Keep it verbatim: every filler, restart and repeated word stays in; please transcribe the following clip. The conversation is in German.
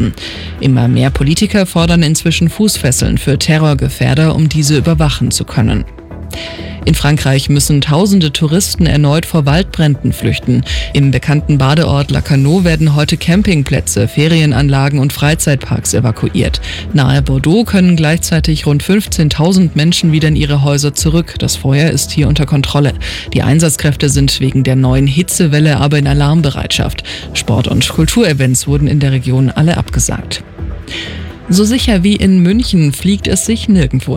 haben. Immer mehr Politiker fordern inzwischen Fußfesseln für Terrorgefährder, um diese überwachen zu können. In Frankreich müssen tausende Touristen erneut vor Waldbränden flüchten. Im bekannten Badeort Lacanau werden heute Campingplätze, Ferienanlagen und Freizeitparks evakuiert. Nahe Bordeaux können gleichzeitig rund fünfzehntausend Menschen wieder in ihre Häuser zurück. Das Feuer ist hier unter Kontrolle. Die Einsatzkräfte sind wegen der neuen Hitzewelle aber in Alarmbereitschaft. Sport- und Kulturevents wurden in der Region alle abgesagt. So sicher wie in München fliegt es sich nirgendwo.